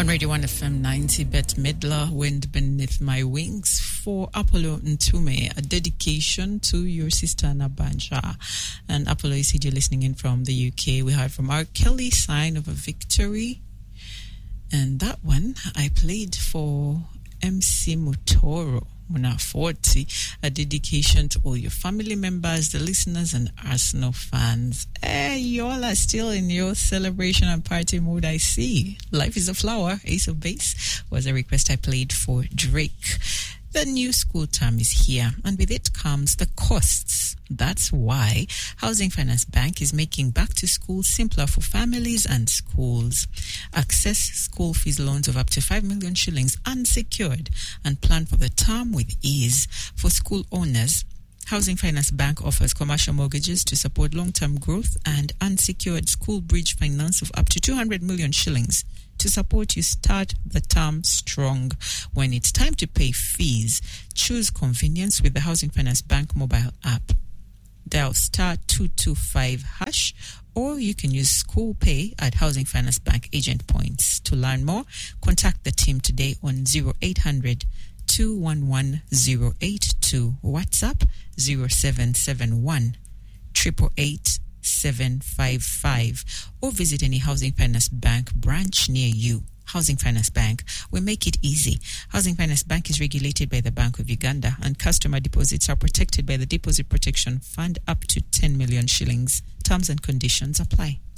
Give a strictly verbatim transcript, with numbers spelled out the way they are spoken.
On Radio one F M ninety, Bette Midler, Wind Beneath My Wings, for Apollo Ntume, a dedication to your sister Nabanja. And Apollo, you said you're listening in from the U K. We heard from R. Kelly, Sign of a Victory. And that one I played for M C Mutoro, Muna forty, a dedication to all your family members, the listeners, and Arsenal fans. Hey, y'all are still in your celebration and party mood, I see. Life is a Flower, Ace of Base, was a request I played for Drake. The new school term is here, and with it comes the costs. That's why Housing Finance Bank is making back to school simpler for families and schools. Access school fees loans of up to five million shillings unsecured and plan for the term with ease. For school owners, Housing Finance Bank offers commercial mortgages to support long-term growth and unsecured school bridge finance of up to two hundred million shillings to support you start the term strong. When it's time to pay fees, choose convenience with the Housing Finance Bank mobile app. Dial star two two five hash, or you can use School Pay at Housing Finance Bank agent points. To learn more, contact the team today on zero eight hundred, two one one, zero eight two, WhatsApp zero seven seven one, eight eight eight, seven five five, or visit any Housing Finance Bank branch near you. Housing Finance Bank, we make it easy. Housing Finance Bank is regulated by the Bank of Uganda, and customer deposits are protected by the Deposit Protection Fund up to ten million shillings. Terms and conditions apply.